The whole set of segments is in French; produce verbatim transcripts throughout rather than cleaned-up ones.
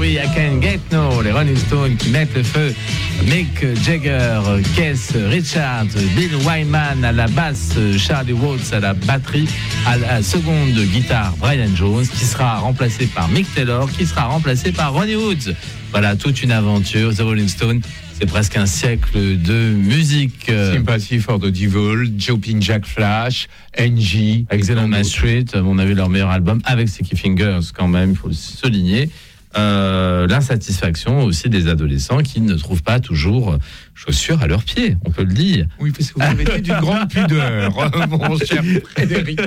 oui, I Can't Get No, les Rolling Stones qui mettent le feu. Mick Jagger, Keith Richards, Bill Wyman à la basse, Charlie Watts à la batterie, à la seconde guitare, Brian Jones, qui sera remplacé par Mick Taylor, qui sera remplacé par Ronnie Wood. Voilà, toute une aventure. The Rolling Stones, c'est presque un siècle de musique. Sympathy for the Devil, Jumping Jack Flash, N G, Excellent Main Street, on a vu leur meilleur album avec Sticky Fingers quand même, il faut le souligner. Euh, l'insatisfaction aussi des adolescents qui ne trouvent pas toujours chaussures à leurs pieds, on peut le dire. Oui, parce que vous avez été d'une grande pudeur, mon cher Frédéric.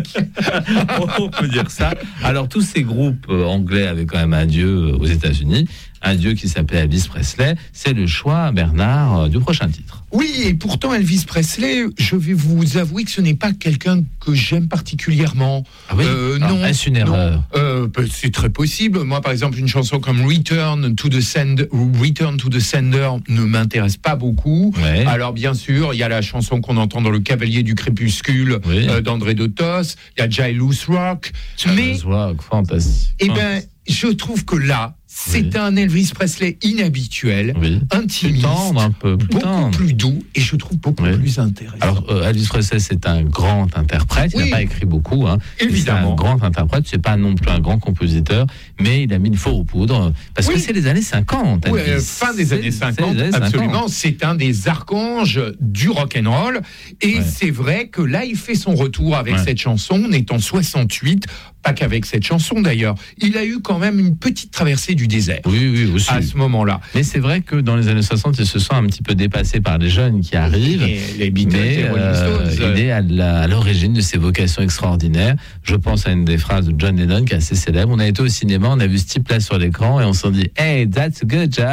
On peut dire ça. Alors, tous ces groupes anglais avaient quand même un dieu aux États-Unis, un dieu qui s'appelait Elvis Presley. C'est le choix, Bernard, du prochain titre. Oui, et pourtant Elvis Presley, je vais vous avouer que ce n'est pas quelqu'un que j'aime particulièrement. Ah oui euh, non, Alors, est-ce une erreur euh, C'est très possible. Moi, par exemple, une chanson comme Return to the Sender, Return to the Sender ne m'intéresse pas beaucoup. Ouais. Alors, bien sûr, il y a la chanson qu'on entend dans Le Cavalier du Crépuscule, oui. euh, d'André Dotos. Il y a Jailhouse Rock. Jailhouse mais, Rock, fantastique. Eh bien, je trouve que là, c'est oui. un Elvis Presley inhabituel, oui. intimiste, plus tendre, un peu, plus beaucoup tendre. plus doux, et je trouve beaucoup oui. plus intéressant. Alors, euh, Elvis Presley, c'est un grand interprète. Il n'a oui. pas écrit beaucoup, hein. Évidemment. C'est un grand interprète. C'est pas non plus un grand compositeur, mais il a mis le faux aux poudres parce oui. que c'est les années cinquante. Oui, euh, fin des années cinquante, années absolument. cinquante. C'est un des archanges du rock and roll, et ouais. c'est vrai que là, il fait son retour avec ouais. cette chanson. On est en soixante-huit. Pas qu'avec cette chanson d'ailleurs, il a eu quand même une petite traversée du désert. Oui, oui, aussi. À ce moment-là. Mais c'est vrai que dans les années soixante, il se sent un petit peu dépassé par les jeunes qui arrivent. Et les Beatles, mais les Rolling Stones. Euh, il est à, la, à l'origine de ces vocations extraordinaires. Je pense à une des phrases de John Lennon qui est assez célèbre. On a été au cinéma, on a vu ce type-là sur l'écran et on s'en dit « Hey, that's a good job !»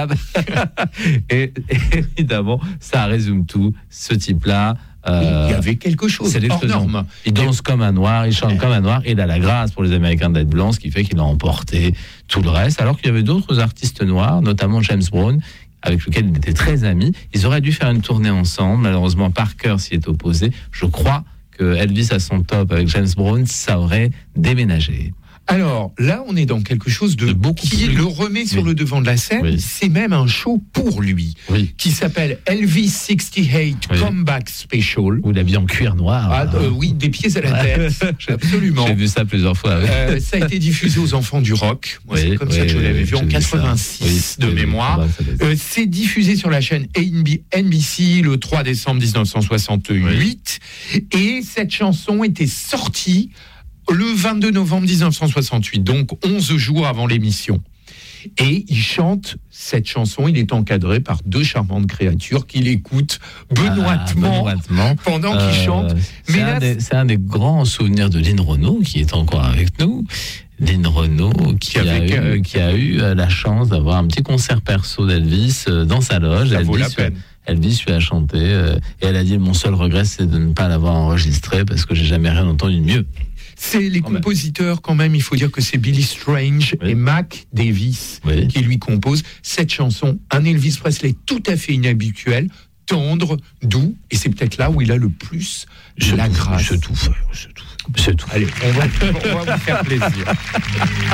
Et évidemment, ça résume tout. Ce type-là, Euh, il y avait quelque chose c'est hors norme. Il danse et... comme un noir, il chante ouais. comme un noir, et il a la grâce pour les Américains d'être blanc, ce qui fait qu'il a emporté tout le reste, alors qu'il y avait d'autres artistes noirs, notamment James Brown, avec lequel il était très ami. Ils auraient dû faire une tournée ensemble, malheureusement Parker s'y est opposé. Je crois que Elvis à son top avec James Brown, ça aurait déménagé. Alors là, on est dans quelque chose de, de beaucoup qui plus... le remet sur oui. le devant de la scène. Oui. C'est même un show pour lui, oui. qui s'appelle Elvis soixante-huit oui. Comeback Special. Où il est habillé en cuir noir. Ah, euh, oui, des pieds à la tête. Absolument. J'ai vu ça plusieurs fois. Oui. Euh, ça a été diffusé aux enfants du rock. Moi, oui, c'est comme oui, ça que je l'avais vu en quatre-vingt-six de mémoire. Euh, c'est diffusé sur la chaîne N B C le trois décembre dix-neuf cent soixante-huit. Oui. Et cette chanson était sortie le vingt-deux novembre dix-neuf cent soixante-huit, donc onze jours avant l'émission. Et il chante cette chanson, il est encadré par deux charmantes créatures qui l'écoutent benoîtement, ah, benoîtement. pendant euh, qu'il chante. C'est, Mais un là, des, c'est un des grands souvenirs de Lynn Renaud qui est encore avec nous. Lynn Renaud qui, qui, a, eu, euh, qui a eu la chance d'avoir un petit concert perso d'Elvis dans sa loge. Ça Elvis, vaut la peine. Elvis lui a chanté euh, et elle a dit « Mon seul regret, c'est de ne pas l'avoir enregistré parce que j'ai jamais rien entendu de mieux. » C'est les compositeurs quand même, il faut dire que c'est Billy Strange oui. et Mac Davis oui. qui lui composent cette chanson, un Elvis Presley tout à fait inhabituel, tendre, doux, et c'est peut-être là où il a le plus de la grâce. C'est tout, c'est tout, c'est tout. Allez, on va, on va vous faire plaisir.